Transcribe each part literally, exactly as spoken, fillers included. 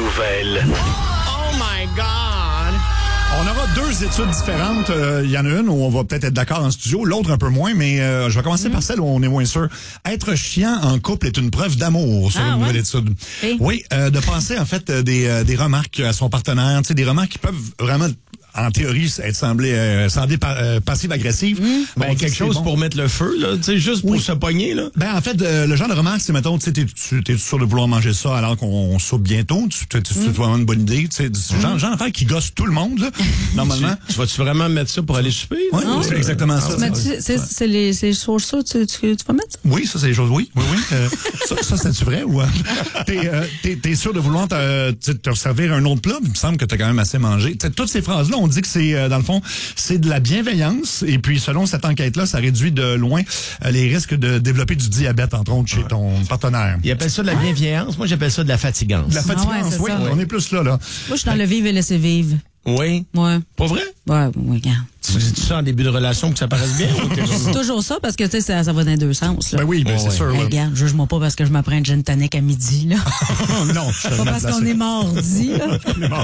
nouvelles. Oh my God! On aura deux études différentes. Il euh, y en a une où on va peut-être être d'accord en studio, l'autre un peu moins, mais euh, je vais commencer mmh. par celle où on est moins sûr. Être chiant en couple est une preuve d'amour, sur ah, une ouais? nouvelle étude. Et? Oui, euh, de penser en fait des, euh, des remarques à son partenaire, tu sais, des remarques qui peuvent vraiment... en théorie, être semblé, euh, semblé pa- euh, passive-agressive. Mmh. Ben, bon, quelque chose bon. Pour mettre le feu, là, tu sais, juste pour oui. se pogner, là. Ben, en fait, euh, le genre de remarque, c'est, mettons, tu sais, t'es-tu t'es sûr de vouloir manger ça alors qu'on soupe bientôt? Tu tu, tu, mmh. tu vraiment une bonne idée? Tu sais, c'est le genre, genre d'affaire qui gosse tout le monde, là, normalement. Tu, tu vas-tu vraiment mettre ça pour aller souper? Oui, ah, c'est exactement ça. Mais tu, c'est, c'est les, c'est les choses ça, tu, tu, tu vas mettre? Oui, ça, c'est les choses, oui. Oui, oui. Euh, ça, ça c'est-tu vrai ou, euh, t'es, euh, t'es, t'es sûr de vouloir te, te servir un autre plat? Il me semble que t'as quand même assez mangé. T'sais, toutes ces phrases-là, on dit que c'est, euh, dans le fond, c'est de la bienveillance. Et puis, selon cette enquête-là, ça réduit de loin euh, les risques de développer du diabète, entre autres, chez ton partenaire. Il appelle ça de la bienveillance. Moi, j'appelle ça de la fatigance. De la fatigance, ah ouais, oui. Ça. On est plus là, là. Moi, je suis dans le vivre et laisser vivre. Oui? Ouais. Pas vrai? Ouais, oui, regarde. Tu dis ça en début de relation pour que ça paraisse bien? C'est toujours ça parce que tu sais ça, ça va dans les deux sens. Là. Ben oui, ben oh, c'est ouais. sûr. Hey, Ouais. regarde, juge-moi pas parce que je me prends une gin tonic à midi. Là. Non, je Pas parce qu'on est mardi. Là.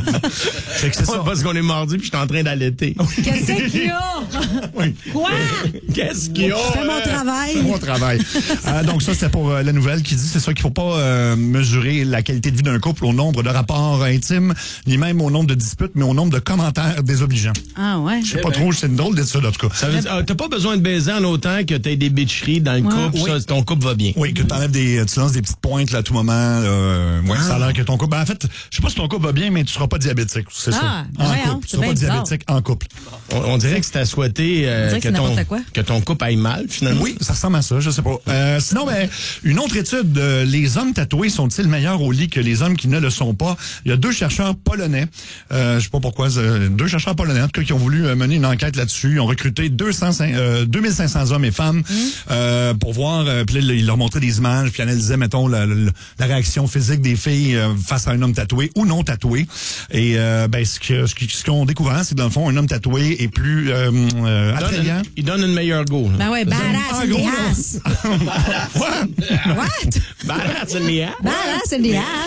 C'est que c'est ça. Pas parce qu'on est mardi puis je suis en train d'allaiter. Qu'est-ce qu'il y a? Oui. Quoi? Qu'est-ce qu'il y a? Je fais mon travail. Mon travail. euh, donc ça, c'est pour euh, la nouvelle qui dit, c'est ça qu'il faut pas euh, mesurer la qualité de vie d'un couple au nombre de rapports intimes, ni même au nombre de disputes, mais au nombre de commentaires désobligeants. Ah ouais? Je sais pas trop, c'est une drôle d'étude, en tout cas. Ça veut dire, ah, t'as pas besoin de baiser en autant que t'aies des bitcheries dans le Ouais. couple. Oui. Ça, ton couple va bien. Oui, que t'enlèves des, tu lances des petites pointes là, à tout moment. Euh, ouais, ah. Ça a l'air que ton couple. Ben, en fait, je sais pas si ton couple va bien, mais tu seras pas diabétique, c'est Ah, ça. En ouais, couple, hein, tu c'est seras pas bien diabétique en couple. On, on dirait que c'est à souhaiter euh, dirait que que, c'est ton, n'importe quoi. que ton couple aille mal, finalement. Oui, ça ressemble à ça, je sais pas. Euh, sinon, ben, une autre étude, euh, les hommes tatoués sont-ils meilleurs au lit que les hommes qui ne le sont pas? Il y a deux chercheurs polonais, euh, je sais pas pourquoi, euh, deux chercheurs polonais, en tout cas, qui ont voulu euh, mener une enquête là-dessus. Ils ont recruté deux cents, euh, deux mille cinq cents hommes et femmes mmh. euh, pour voir, euh, puis là, ils leur montraient des images, puis analysaient, mettons, la, la, la réaction physique des filles euh, face à un homme tatoué ou non tatoué. Et euh, ben, ce que ce, ce qu'on découvert, c'est que dans le fond, un homme tatoué est plus euh, euh, attrayant. Donne, il donne une meilleure go. Ben ouais, badass in the ass. What? What? Badass in the ass. Badass in the ass.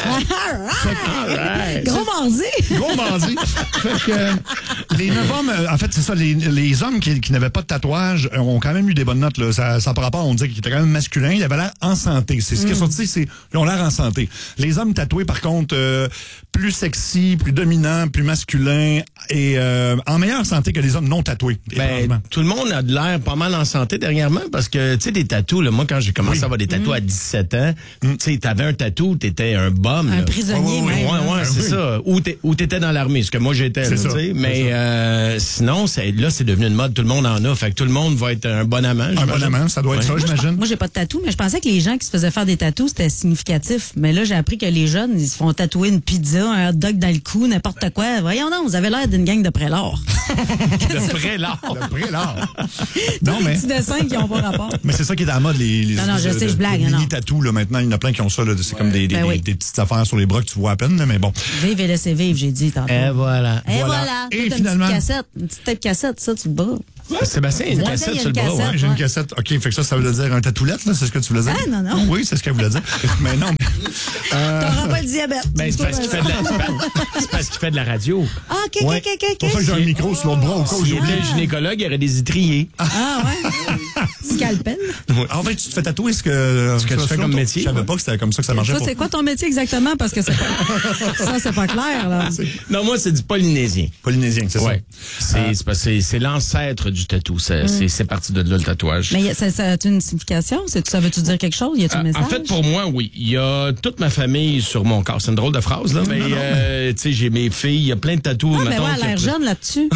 All right. Gros mardi. Gros mardi. Fait que euh, les neuf hommes, euh, en fait, c'est ça, les, les hommes qui, qui n'avaient pas de tatouage euh, ont quand même eu des bonnes notes. Là. Ça, ça par rapport, on disait qu'ils étaient quand même masculins. Ils avaient l'air en santé. C'est ce mm. qui est sorti, c'est ils ont l'air en santé. Les hommes tatoués, par contre, euh, plus sexy, plus dominants, plus masculins et euh, en meilleure santé que les hommes non tatoués. Ben, tout le monde a de l'air pas mal en santé dernièrement parce que, tu sais, des tatous, là, moi, quand j'ai commencé oui. à avoir des tatous mm. à dix-sept ans, mm. tu sais, t'avais un tatou, t'étais un bum. Un là. prisonnier, oh, oui, même. Ouais, ouais, c'est oui. ça. Ou, t'es, ou t'étais dans l'armée, ce que moi j'étais, tu sais. Mais euh, sinon, c'est, là, c'est devenu une mode, tout le monde en a. Fait que tout le monde va être un bon amant. Un bon amant, ça doit être ouais. ça, j'imagine. Moi, j'ai pas de tatou, mais je pensais que les gens qui se faisaient faire des tatous, c'était significatif. Mais là, j'ai appris que les jeunes, ils se font tatouer une pizza, un hot dog dans le cou, n'importe quoi. Voyons donc, vous avez l'air d'une gang de prélords. de prélords. De prélords. Non, mais. Des petits dessins qui n'ont pas rapport. Mais c'est ça qui est à la mode, les, les, non, non, je sais, de, je blague. Les mini-tatous, là, maintenant. Il y en a plein qui ont ça, là. C'est ouais. comme des, des, ben oui. des, des petites affaires sur les bras que tu vois à peine, là, mais bon. Vive et laissez vivre, j'ai dit tantôt. Et voilà. Et voilà. voilà. Et finalement. Une petite cassette, une petite tête cassette, ça, tu le bras. Ouais, Sébastien, il y a une cassette sur le bras. Ouais, j'ai une cassette. OK, fait que ça, ça veut dire un tatoulette, là, c'est ce que tu voulais dire? Ah, non, non. Oui, c'est ce qu'elle voulait dire. Mais non. Euh... T'auras pas le diabète. Ben, c'est parce qu'il fait de la, c'est parce qu'il fait de la radio. Ah, OK, OK, OK, OK. Pour ça que j'ai un micro sur l'autre bras au cas où j'ai été gynécologue, il y aurait des étriers. Ah, ouais. Scalpel. En fait, tu te fais tatouer ce que, ce que tu fais comme métier. Je savais pas que c'était comme ça que ça marchait. Toi, c'est quoi ton métier exactement? Parce que c'est pas... ça, c'est pas clair, là. Non, moi, c'est du polynésien. Polynésien, c'est ouais. ça. C'est, c'est, parce que c'est l'ancêtre du tatou. C'est, mm. c'est, c'est parti de là, le tatouage. Mais ça, ça a une signification? C'est, ça veut-tu dire quelque chose? Y a-tu un message? En fait, pour moi, oui. Il y a toute ma famille sur mon corps. C'est une drôle de phrase, là. Mais, euh, tu sais, j'ai mes filles. Il y a plein de tatous. Ah, mais ouais, elle a l'air jeune là-dessus.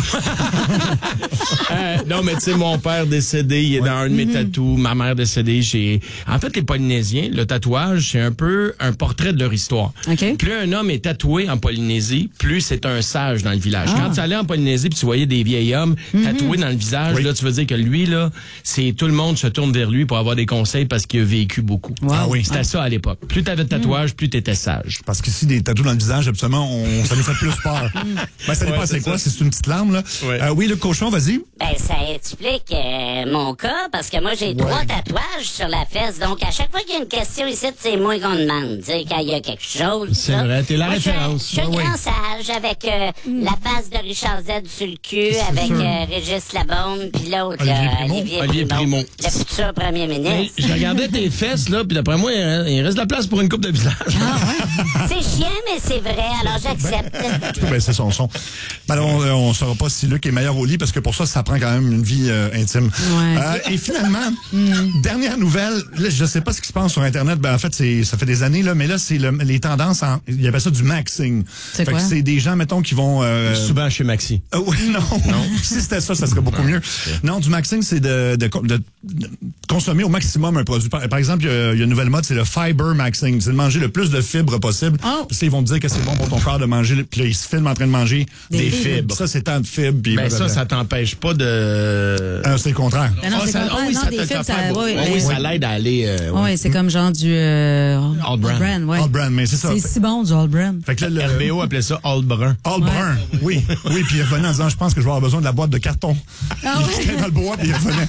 euh, non, mais tu sais, mon père décédé, il est ouais. dans un de mes mm-hmm. tatous. Ma mère décédée. J'ai... En fait, les Polynésiens, le tatouage, c'est un peu un portrait de leur histoire. Okay. Plus un homme est tatoué en Polynésie, plus c'est un sage dans le village. Ah. Quand tu allais en Polynésie puis tu voyais des vieils hommes mm-hmm. tatoués dans le visage, oui. là, tu veux dire que lui, là, c'est tout le monde se tourne vers lui pour avoir des conseils parce qu'il a vécu beaucoup. Wow. Ah oui. C'était ah. ça à l'époque. Plus t'avais de tatouage, mm. plus t'étais sage. Parce qu'ici, des tatous dans le visage, absolument, on, ça nous fait plus peur. Ben, ça dépend ouais, c'est, c'est quoi, c'est une petite larme, là. Ouais. Euh, oui, le cochon, vas-y. Ben, ça explique euh, mon cas parce que moi, j'ai Ouais. trois tatouages sur la fesse. Donc, à chaque fois qu'il y a une question ici, c'est moi qu'on demande. Tu sais, quand il y a quelque chose. C'est ça. vrai, t'es la Moi, je suis un- référence. Je suis un Ouais, grand ouais. sage avec euh, la face de Richard Z sur le cul, avec sûr. euh, Régis Labaume, puis l'autre, Olivier là, Primo. Olivier Olivier Primo, Primo. le futur premier Hey, ministre. je regardais tes fesses, là, puis d'après moi, il il reste de la place pour une coupe de visage. C'est chiant, mais c'est vrai, alors j'accepte. Ben, c'est son son. Ben, on ne saura pas si Luc est meilleur au lit parce que pour ça, ça prend quand même une vie euh, intime. Ouais. Euh, et finalement, dernière nouvelle, là, je sais pas ce qui se passe sur Internet. Ben, en fait, c'est, ça fait des années, là, mais là, c'est le- les tendances. En, il y avait ça du maxing. C'est Fait quoi? que c'est des gens, mettons, qui vont. Euh, Souvent chez Maxi. Ah oui, non. Si c'était ça, ça serait beaucoup mieux. Non, du maxing, c'est de, de, de- de consommer au maximum un produit. Par, par exemple, il y, a, il y a une nouvelle mode, c'est le fiber maxing. C'est de manger le plus de fibres possible. Oh. Parce qu'ils vont te dire que c'est bon pour ton corps de manger. Puis là, ils se filment en train de manger Des des, fibres. fibres. Ça, c'est tant de fibres. Puis Ben ça, blablabla. ça t'empêche pas de... Euh, c'est le contraire. Ben non, Ah, c'est ça- contraire. ah oui, Non, ça des te- fibres, te ça- fait- ouais, oui, ouais. ça l'aide à aller... euh, ouais. Oui, c'est comme genre du euh, All brand. ouais. All brand, mais c'est ça. C'est si bon du All Brand. Fait que là, R le, B O appelait ça All Brun. All brun. Oui, oui, puis il revenait en disant, je pense que je vais avoir besoin de la boîte de carton. Ah il ouais? était dans le bois, puis il revenait.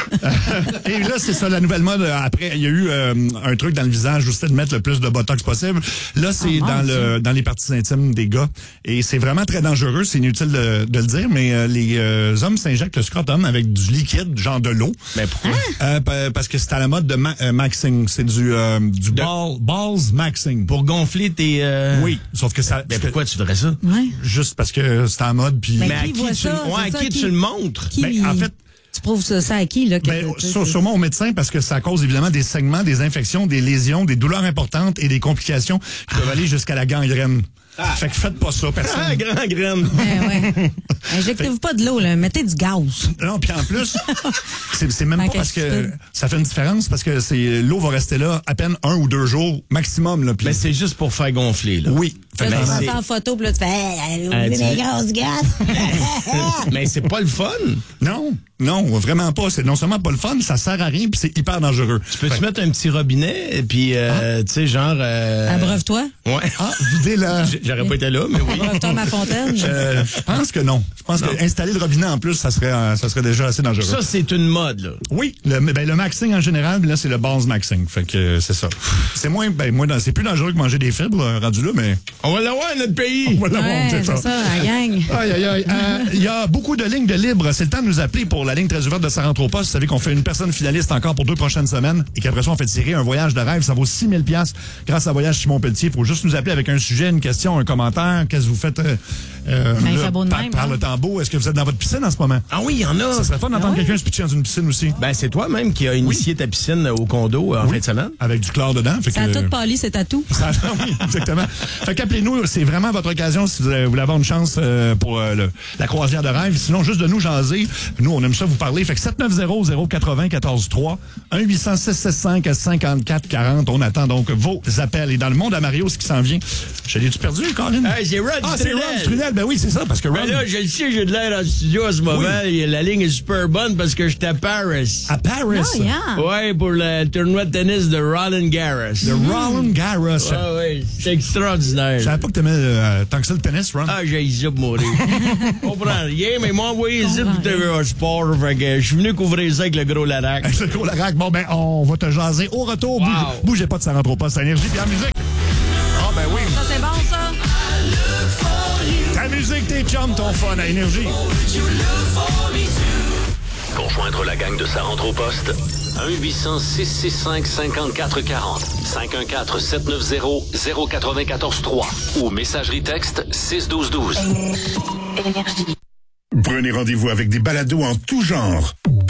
Et là, c'est ça, la nouvelle mode. Après, il y a eu euh, un truc dans le visage où c'était de mettre le plus de botox possible. Là, c'est Ah, dans mon le dans les parties intimes des gars. Et c'est vraiment très dangereux. C'est inutile de, de le dire, mais euh, les euh, hommes s'injectent le scrotum avec du liquide, genre de l'eau. Mais pourquoi? Euh, pa- parce que c'est à la mode de ma- euh, maxing. C'est du, euh, du ball, balls maxing. Pour gonfler tes... euh, Oui, sauf que ça... Ben pourquoi tu voudrais ça? Ouais. Juste parce que c'est en mode, puis... Ben, Mais à qui qui, voit tu, ça? ouais, C'est à ça, qui qui- tu le montres? Qui, Ben, en fait, tu prouves ça, ça à qui, là? que- Ben, que- sur- sûrement au médecin parce que ça cause évidemment des saignements, des infections, des lésions, des douleurs importantes et des complications qui peuvent aller jusqu'à la gangrène. Fait que faites pas ça, personne. Ah, grand graine! Ouais, ouais. Injectez-vous pas de l'eau, là. Mettez du gaz. Non, puis en plus, c'est c'est même Tant pas qu'à parce que stupide. ça fait une différence parce que c'est l'eau va rester là à peine un ou deux jours maximum. Là, puis- Mais c'est juste pour faire gonfler, là. oui. Fait Là, que tu pendant- prends ça en photo, puis là, tu fais, hey, Ah, oubliez tu- mes grosses gosses. Mais c'est pas le fun. Non, non, vraiment pas. C'est non seulement pas le fun, ça sert à rien puis c'est hyper dangereux. Peux-tu mettre un petit robinet, et puis, euh, tu sais, genre... Euh... Abreuve-toi. Ouais. Ah, vider la... J- J'aurais pas été là, mais oui. Abreuve-toi ma fontaine. Euh, je pense que non. Je pense que installer le robinet en plus, ça serait, euh, ça serait déjà assez dangereux. Ça, c'est une mode, là. Oui, le, ben, le maxing en général, mais là, c'est le base maxing. Fait que euh, c'est ça. C'est moins, ben, moins, dans- c'est plus dangereux que manger des fibres, euh, rendu là, mais On va l'avoir, notre pays! on va l'avoir, Ouais, c'est c'est ça. ça, la gang. Aïe, aïe, aïe. Euh, Il y a beaucoup de lignes de libre. C'est le temps de nous appeler pour la ligne très ouverte de Ça rentre au poste. Vous savez qu'on fait une personne finaliste encore pour deux prochaines semaines et qu'après ça, on fait tirer un voyage de rêve. Ça vaut six mille piastres grâce à Voyage Simon Pelletier. Il faut juste nous appeler avec un sujet, une question, un commentaire. Qu'est-ce que vous faites euh, euh, Ben, il là, fait beau de par, même, par hein? le tambour? Est-ce que vous êtes dans votre piscine en ce moment? Ah oui, il y en a! Ça serait fun d'entendre Ah ouais? quelqu'un se pitcher dans une piscine aussi. Ben, c'est toi-même qui a initié ta piscine au condo euh, en Oui. fin de semaine. Avec du chlore dedans. Fait Ça a que, tout pâli, c'est à tout. Ça, oui, exactement. Fait qu'appelez-nous, c'est vraiment votre occasion si vous euh, voulez avoir une chance euh, pour euh, le- la croisière de rêve. Sinon, juste de nous jaser. Nous, on aime ça vous parler. Fait que sept neuf zéro zéro quatre-vingts quatorze trois, un huit cents six cent soixante-cinq cinquante-quatre quarante. On attend donc vos appels. Et dans le monde à Mario, ce qui s'en vient. Je l'ai-tu perdu, Colin? Hey, c'est Rod Ah, c'est Strudel. Rod Strudel. Ben oui, c'est ça, parce que Rod, Ben là, je le sais, j'ai de l'air en studio en ce moment. Et la ligne est super bonne parce que j'étais à Paris. à Paris, Oh, yeah. Ouais, pour le tournoi de tennis de Roland Garros. de Roland Garros. Ah ouais, c'est extraordinaire. Je savais pas que t'aimais euh, tant que ça le tennis, Ron. Ah, j'ai ça pour mourir. Je comprends rien, mais ils m'ont envoyé ici pour T V A Sport. Fait que je suis venu couvrir ça avec le gros Larac. Avec le gros Larac. Bon, ben, on va te jaser au retour. Wow. Bougez, bougez pas de Ça rentre au poste. Énergie puis en musique. Ah, ben oui. Ça, c'est bon, ça. Ta musique, tes chums, ton fun à Énergie. Pour joindre la gang de Ça rentre au poste, un huit cents six six cinq cinquante-quatre quarante, cinq un quatre sept neuf zéro zéro quatre-vingt-quatorze trois ou messagerie texte six douze douze. Prenez rendez-vous avec des balados en tout genre.